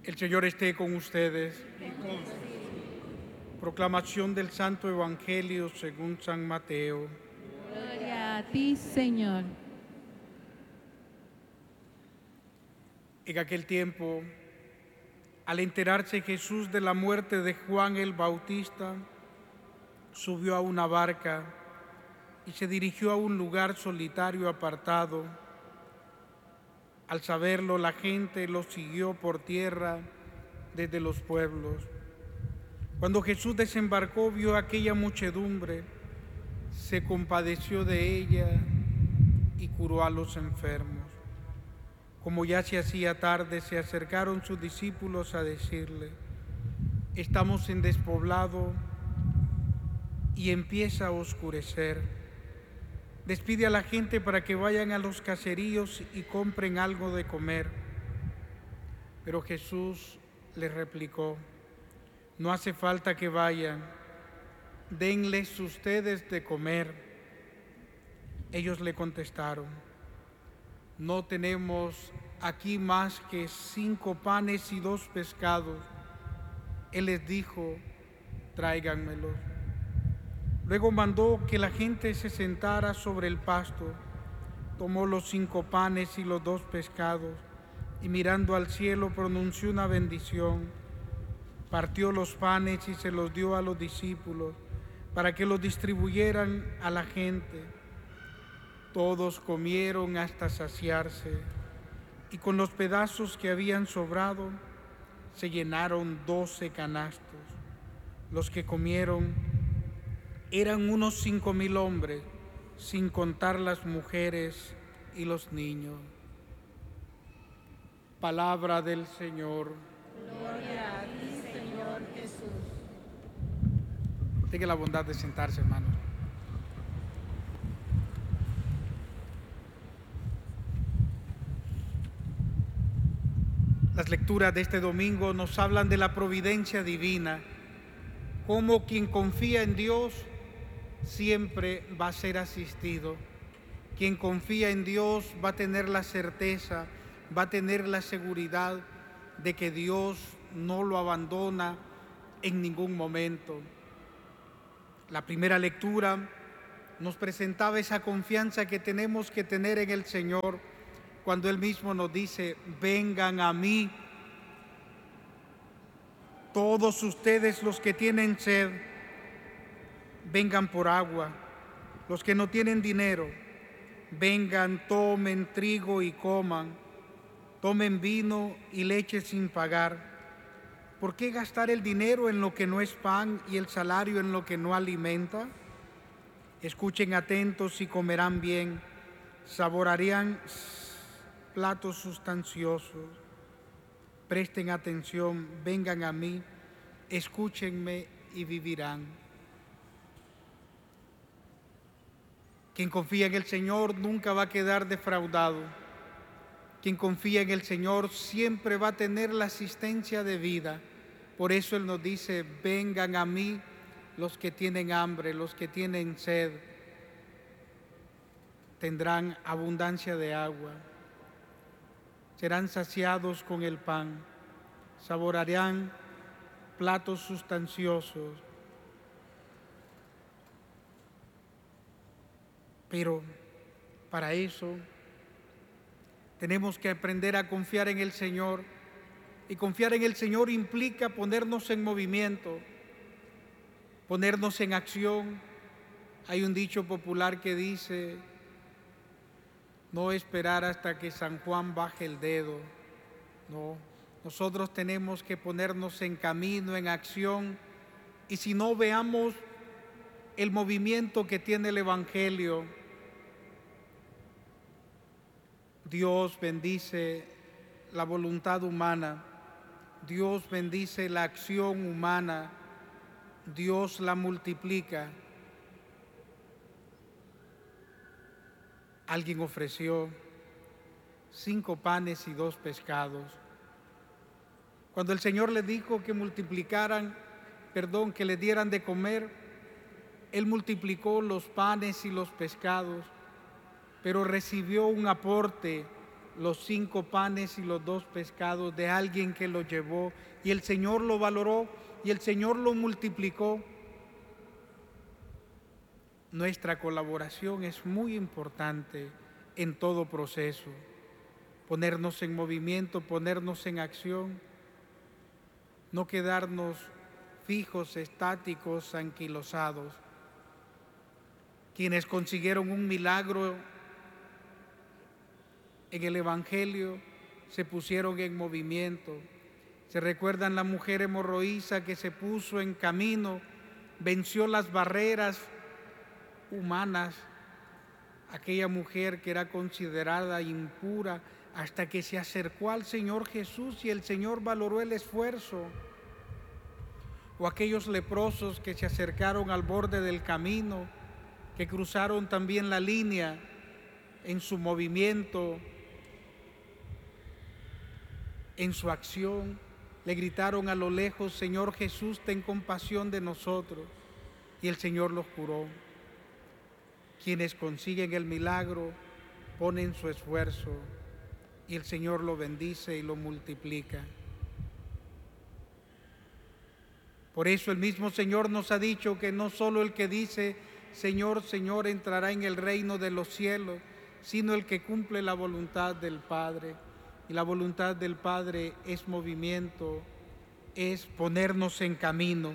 El Señor esté con ustedes. Proclamación del Santo Evangelio según San Mateo. Gloria a ti, Señor. En aquel tiempo, al enterarse Jesús de la muerte de Juan el Bautista, subió a una barca y se dirigió a un lugar solitario apartado. Al saberlo, la gente lo siguió por tierra desde los pueblos. Cuando Jesús desembarcó, vio a aquella muchedumbre, se compadeció de ella y curó a los enfermos. Como ya se hacía tarde, se acercaron sus discípulos a decirle: estamos en despoblado y empieza a oscurecer. Despide a la gente para que vayan a los caseríos y compren algo de comer. Pero Jesús les replicó: no hace falta que vayan, denles ustedes de comer. Ellos le contestaron: no tenemos aquí más que 5 panes y 2 pescados. Él les dijo: tráiganmelos. Luego mandó que la gente se sentara sobre el pasto. Tomó los 5 panes y los 2 pescados y mirando al cielo pronunció una bendición. Partió los panes y se los dio a los discípulos para que los distribuyeran a la gente. Todos comieron hasta saciarse y con los pedazos que habían sobrado se llenaron 12 canastos. Los que comieron eran unos 5,000 hombres, sin contar las mujeres y los niños. Palabra del Señor. Gloria a ti, Señor Jesús. Tenga la bondad de sentarse, hermanos. Las lecturas de este domingo nos hablan de la providencia divina, cómo quien confía en Dios siempre va a ser asistido. Quien confía en Dios va a tener la certeza, va a tener la seguridad de que Dios no lo abandona en ningún momento. La primera lectura nos presentaba esa confianza que tenemos que tener en el Señor cuando Él mismo nos dice: vengan a mí, todos ustedes los que tienen sed, vengan por agua. Los que no tienen dinero, vengan, tomen trigo y coman, tomen vino y leche sin pagar. ¿Por qué gastar el dinero en lo que no es pan y el salario en lo que no alimenta? Escuchen atentos y comerán bien, saborearán platos sustanciosos. Presten atención, vengan a mí, escúchenme y vivirán. Quien confía en el Señor nunca va a quedar defraudado. Quien confía en el Señor siempre va a tener la asistencia de vida. Por eso Él nos dice: vengan a mí los que tienen hambre, los que tienen sed, tendrán abundancia de agua, serán saciados con el pan, saborearán platos sustanciosos. Pero para eso tenemos que aprender a confiar en el Señor, y confiar en el Señor implica ponernos en movimiento, ponernos en acción. Hay un dicho popular que dice: no esperar hasta que San Juan baje el dedo. No, nosotros tenemos que ponernos en camino, en acción, y si no, veamos el movimiento que tiene el Evangelio. Dios bendice la voluntad humana, Dios bendice la acción humana, Dios la multiplica. Alguien ofreció 5 panes y 2 pescados. Cuando el Señor le dijo que que le dieran de comer, Él multiplicó los panes y los pescados, pero recibió un aporte los 5 panes y los 2 pescados de alguien que lo llevó y el Señor lo valoró y el Señor lo multiplicó. Nuestra colaboración es muy importante en todo proceso. Ponernos en movimiento, ponernos en acción, no quedarnos fijos, estáticos, anquilosados. Quienes consiguieron un milagro en el Evangelio se pusieron en movimiento. Se recuerdan la mujer hemorroísa que se puso en camino, venció las barreras humanas, aquella mujer que era considerada impura, hasta que se acercó al Señor Jesús y el Señor valoró el esfuerzo. O aquellos leprosos que se acercaron al borde del camino, que cruzaron también la línea en su movimiento, en su acción, le gritaron a lo lejos: Señor Jesús, ten compasión de nosotros. Y el Señor los curó. Quienes consiguen el milagro ponen su esfuerzo y el Señor lo bendice y lo multiplica. Por eso el mismo Señor nos ha dicho que no solo el que dice Señor, Señor entrará en el reino de los cielos, sino el que cumple la voluntad del Padre. Y la voluntad del Padre es movimiento, es ponernos en camino.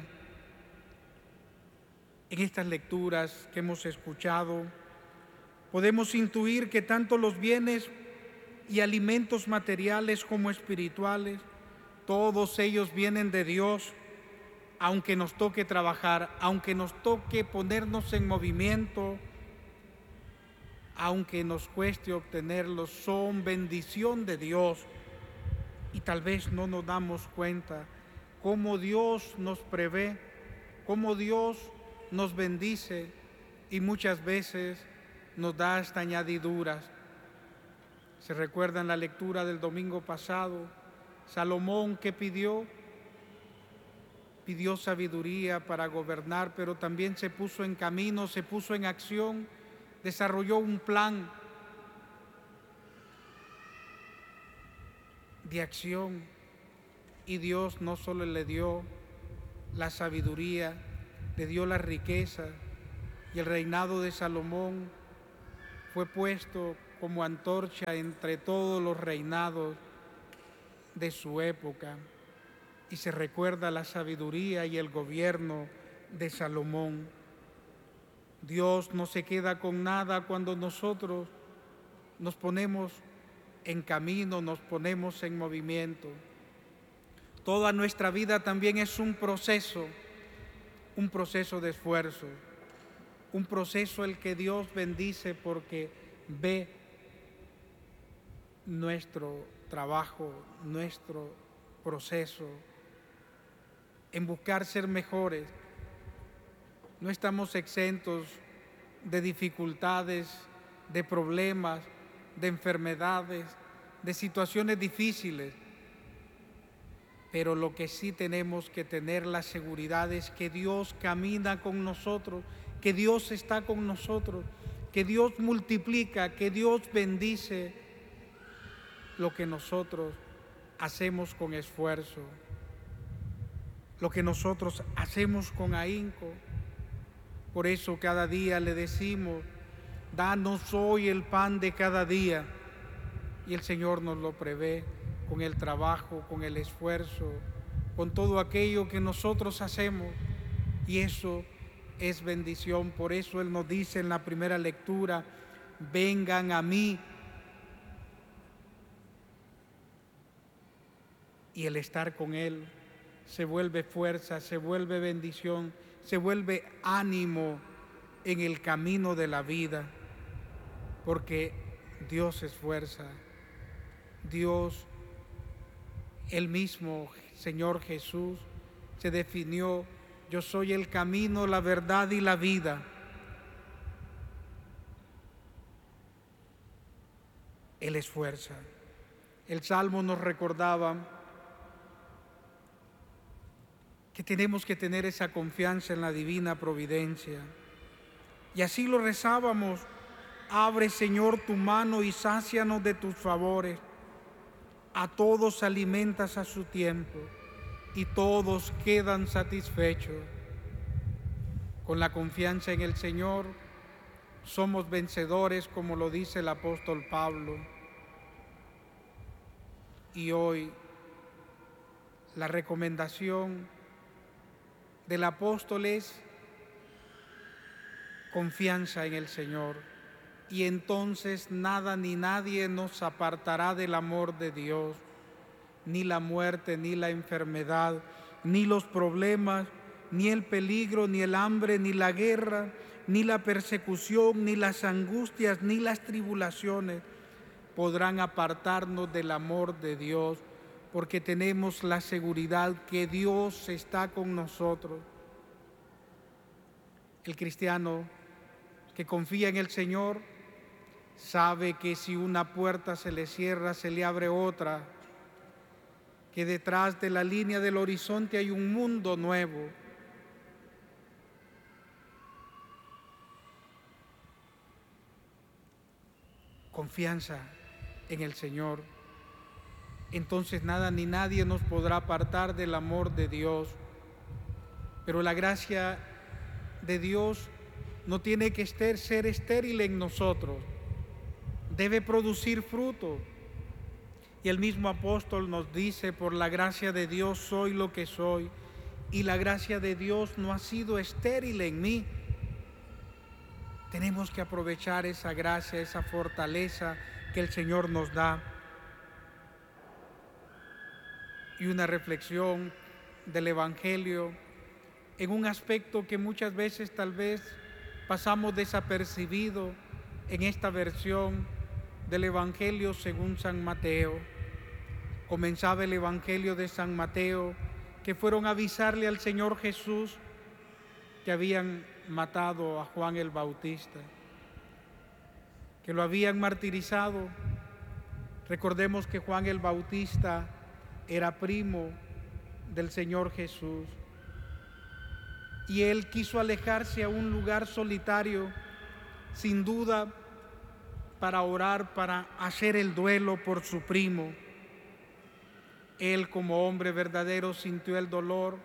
En estas lecturas que hemos escuchado, podemos intuir que tanto los bienes y alimentos materiales como espirituales, todos ellos vienen de Dios, aunque nos toque trabajar, aunque nos toque ponernos en movimiento, aunque nos cueste obtenerlos, son bendición de Dios. Y tal vez no nos damos cuenta cómo Dios nos prevé, cómo Dios nos bendice y muchas veces nos da hasta añadiduras. Se recuerda en la lectura del domingo pasado, Salomón que pidió sabiduría para gobernar, pero también se puso en camino, se puso en acción, desarrolló un plan de acción y Dios no solo le dio la sabiduría, le dio la riqueza, y el reinado de Salomón fue puesto como antorcha entre todos los reinados de su época. Y se recuerda la sabiduría y el gobierno de Salomón. Dios no se queda con nada cuando nosotros nos ponemos en camino, nos ponemos en movimiento. Toda nuestra vida también es un proceso de esfuerzo, un proceso el que Dios bendice porque ve nuestro trabajo, nuestro proceso en buscar ser mejores. No estamos exentos de dificultades, de problemas, de enfermedades, de situaciones difíciles. Pero lo que sí tenemos que tener la seguridad es que Dios camina con nosotros, que Dios está con nosotros, que Dios multiplica, que Dios bendice lo que nosotros hacemos con esfuerzo, lo que nosotros hacemos con ahínco. Por eso cada día le decimos: danos hoy el pan de cada día. Y el Señor nos lo prevé con el trabajo, con el esfuerzo, con todo aquello que nosotros hacemos. Y eso es bendición. Por eso Él nos dice en la primera lectura: vengan a mí. Y el estar con Él se vuelve fuerza, se vuelve bendición, se vuelve ánimo en el camino de la vida, porque Dios es fuerza. Dios, el mismo Señor Jesús, se definió: yo soy el camino, la verdad y la vida. Él es fuerza. El Salmo nos recordaba que tenemos que tener esa confianza en la divina providencia. Y así lo rezábamos Abre, Señor, tu mano y sácianos de tus favores. A todos alimentas a su tiempo y todos quedan satisfechos. Con la confianza en el Señor, somos vencedores, como lo dice el apóstol Pablo. Y hoy, la recomendación del apóstol es confianza en el Señor. Y entonces nada ni nadie nos apartará del amor de Dios, ni la muerte, ni la enfermedad, ni los problemas, ni el peligro, ni el hambre, ni la guerra, ni la persecución, ni las angustias, ni las tribulaciones podrán apartarnos del amor de Dios, porque tenemos la seguridad que Dios está con nosotros. El cristiano que confía en el Señor sabe que si una puerta se le cierra, se le abre otra, que detrás de la línea del horizonte hay un mundo nuevo. Confianza en el Señor. Entonces nada ni nadie nos podrá apartar del amor de Dios. Pero la gracia de Dios no tiene que ser estéril en nosotros. Debe producir fruto. Y el mismo apóstol nos dice: por la gracia de Dios soy lo que soy, y la gracia de Dios no ha sido estéril en mí. Tenemos que aprovechar esa gracia, esa fortaleza que el Señor nos da. Y una reflexión del Evangelio en un aspecto que muchas veces tal vez pasamos desapercibido en esta versión del Evangelio según San Mateo. Comenzaba el Evangelio de San Mateo que fueron a avisarle al Señor Jesús que habían matado a Juan el Bautista, que lo habían martirizado. Recordemos que Juan el Bautista era primo del Señor Jesús y él quiso alejarse a un lugar solitario, sin duda para orar, para hacer el duelo por su primo. Él, como hombre verdadero, sintió el dolor,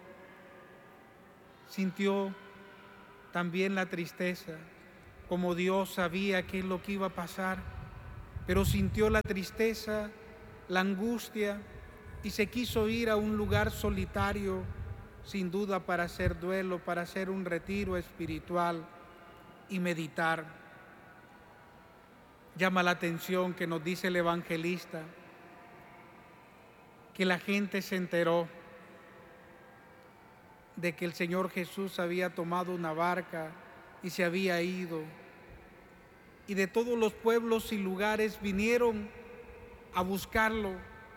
sintió también la tristeza, como Dios sabía qué es lo que iba a pasar, pero sintió la tristeza, la angustia, y se quiso ir a un lugar solitario, sin duda para hacer duelo, para hacer un retiro espiritual y meditar. Llama la atención que nos dice el evangelista que la gente se enteró de que el Señor Jesús había tomado una barca y se había ido. Y de todos los pueblos y lugares vinieron a buscarlo.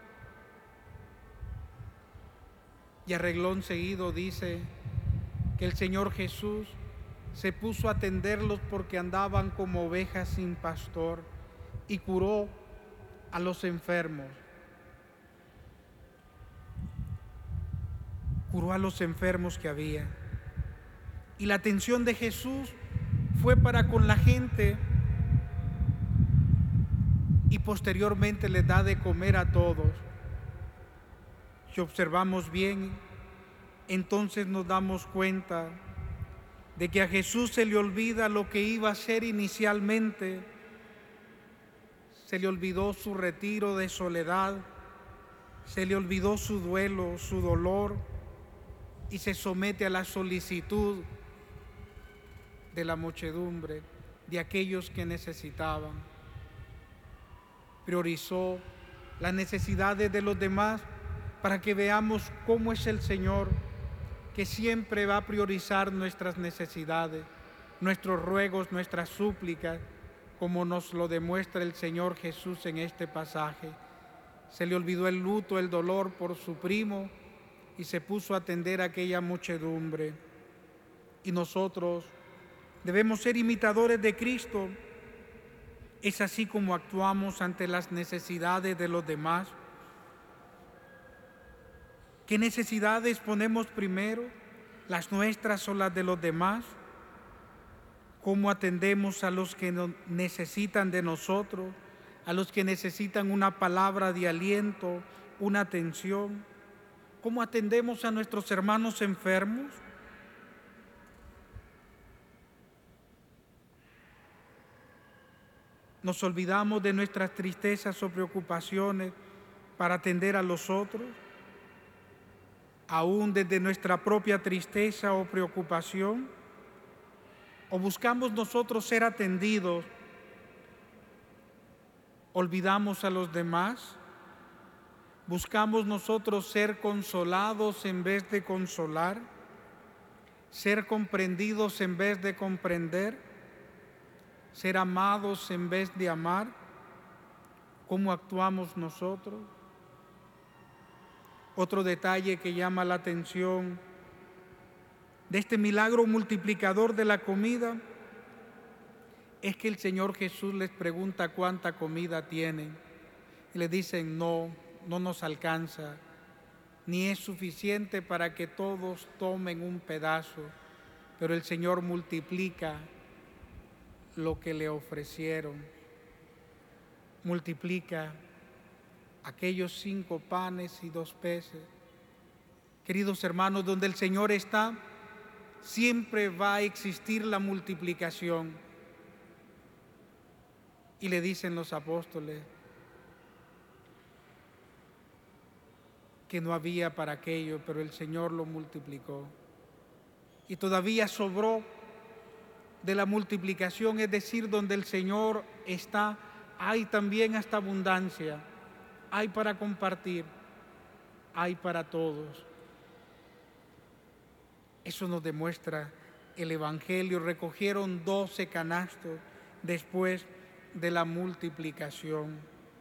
Y a reglón seguido dice que el Señor Jesús se puso a atenderlos porque andaban como ovejas sin pastor y curó a los enfermos. Curó a los enfermos que había. Y la atención de Jesús fue para con la gente y posteriormente les da de comer a todos. Si observamos bien, entonces nos damos cuenta de que a Jesús se le olvida lo que iba a hacer inicialmente. Se le olvidó su retiro de soledad, se le olvidó su duelo, su dolor, y se somete a la solicitud de la muchedumbre, de aquellos que necesitaban. Priorizó las necesidades de los demás para que veamos cómo es el Señor, que siempre va a priorizar nuestras necesidades, nuestros ruegos, nuestras súplicas, como nos lo demuestra el Señor Jesús en este pasaje. Se le olvidó el luto, el dolor por su primo y se puso a atender a aquella muchedumbre. Y nosotros debemos ser imitadores de Cristo. Es así como actuamos ante las necesidades de los demás. ¿Qué necesidades ponemos primero? ¿Las nuestras o las de los demás? cómo atendemos a los que necesitan de nosotros, a los que necesitan una palabra de aliento, una atención, cómo atendemos a nuestros hermanos enfermos. Nos olvidamos de nuestras tristezas o preocupaciones para atender a los otros, aún desde nuestra propia tristeza o preocupación, o buscamos nosotros ser atendidos, olvidamos a los demás, buscamos nosotros ser consolados en vez de consolar, ser comprendidos en vez de comprender, ser amados en vez de amar. ¿Cómo actuamos nosotros? Otro detalle que llama la atención de este milagro multiplicador de la comida es que el Señor Jesús les pregunta cuánta comida tienen y le dicen no nos alcanza, ni es suficiente para que todos tomen un pedazo, pero el Señor multiplica lo que le ofrecieron, multiplica aquellos 5 panes y 2 peces. Queridos hermanos, donde el Señor está, siempre va a existir la multiplicación. Y le dicen los apóstoles que no había para aquello, pero el Señor lo multiplicó. Y todavía sobró de la multiplicación, es decir, donde el Señor está, hay también hasta abundancia, hay para compartir, hay para todos. Eso nos demuestra el Evangelio. Recogieron 12 canastos después de la multiplicación.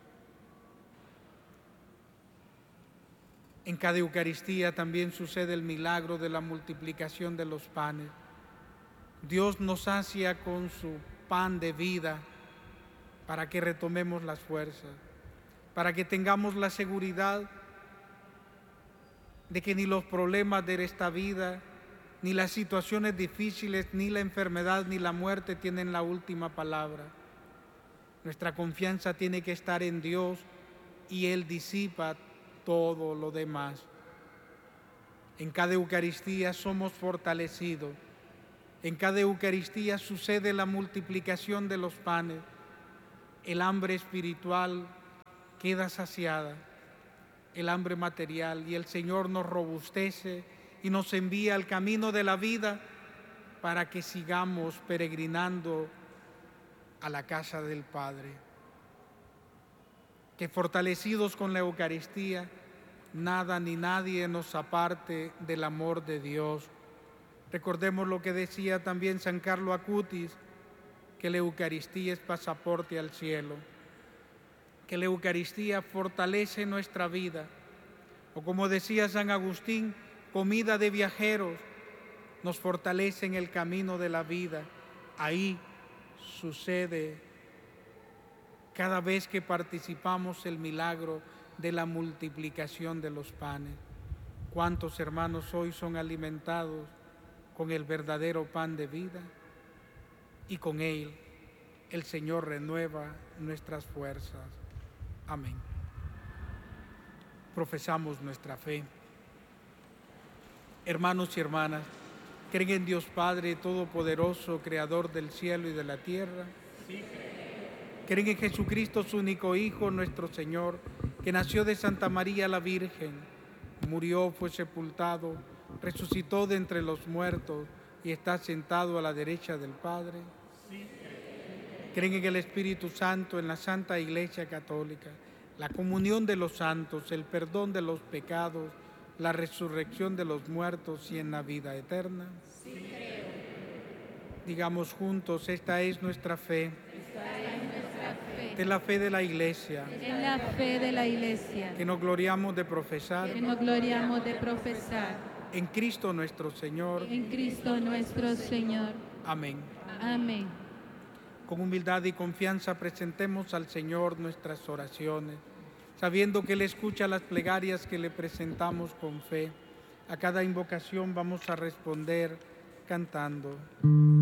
En cada Eucaristía también sucede el milagro de la multiplicación de los panes. Dios nos sacia con su pan de vida para que retomemos las fuerzas, para que tengamos la seguridad de que ni los problemas de esta vida, ni las situaciones difíciles, ni la enfermedad, ni la muerte tienen la última palabra. Nuestra confianza tiene que estar en Dios y Él disipa todo lo demás. En cada Eucaristía somos fortalecidos. En cada Eucaristía sucede la multiplicación de los panes. El hambre espiritual queda saciada, el hambre material, y el Señor nos robustece y nos envía al camino de la vida para que sigamos peregrinando a la casa del Padre. Que fortalecidos con la Eucaristía, nada ni nadie nos aparte del amor de Dios. Recordemos lo que decía también San Carlo Acutis, que la Eucaristía es pasaporte al cielo, que la Eucaristía fortalece nuestra vida, o como decía San Agustín, comida de viajeros, nos fortalece en el camino de la vida. Ahí sucede cada vez que participamos el milagro de la multiplicación de los panes. ¿Cuántos hermanos hoy son alimentados con el verdadero pan de vida? Y con él el Señor renueva nuestras fuerzas. Amén. Profesamos nuestra fe. Hermanos y hermanas, ¿creen en Dios Padre Todopoderoso, Creador del cielo y de la tierra? Sí. ¿Creen en Jesucristo, su único Hijo, nuestro Señor, que nació de Santa María la Virgen, murió, fue sepultado, resucitó de entre los muertos y está sentado a la derecha del Padre? Sí. ¿Creen en el Espíritu Santo, en la Santa Iglesia Católica, la comunión de los santos, el perdón de los pecados, la resurrección de los muertos y en la vida eterna? Sí, creo. Digamos juntos, esta es nuestra fe. Esta es nuestra fe. De la fe de la Iglesia. En la fe de la Iglesia. Que nos gloriamos de profesar. Que nos gloriamos de profesar. En Cristo nuestro Señor. En Cristo nuestro Señor. Amén. Amén. Con humildad y confianza presentemos al Señor nuestras oraciones, sabiendo que Él escucha las plegarias que le presentamos con fe. A cada invocación vamos a responder cantando.